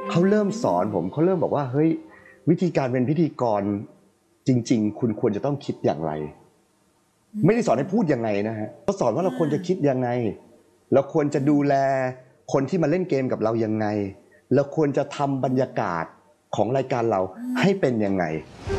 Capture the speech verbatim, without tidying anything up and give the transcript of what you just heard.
เขาเริ่มสอนผมเขาเริ่มบอกว่าเฮ้ยวิธีการเป็นพิธีกรจริงๆคุณควรจะต้องคิดอย่างไรไม่ได้สอนให้พูดยังไงนะฮะเขาสอนว่าเราควรจะคิดยังไงเราควรจะดูแลคนที่มาเล่นเกมกับเรายังไงเราควรจะทำบรรยากาศของรายการเราให้เป็นยังไง